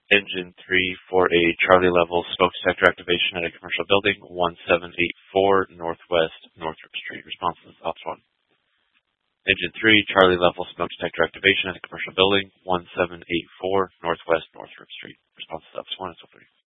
Engine 3 for a Charlie level smoke detector activation at a commercial building, 1784 Northwest Northrop Street. Responses, Ops 1. Engine 3, Charlie level smoke detector activation at a commercial building, 1784 Northwest Northrop Street. Responses, Ops 1 and so 3.